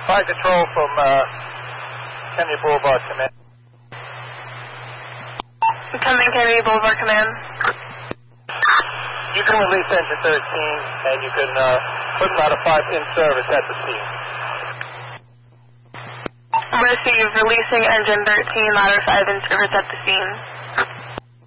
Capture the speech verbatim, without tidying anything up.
Fire control from uh, Kennedy Boulevard, command. Coming Kennedy Boulevard, command. You can release engine thirteen, and you can uh, put ladder five in service at the scene. Receive, releasing engine thirteen, ladder five in service at the scene.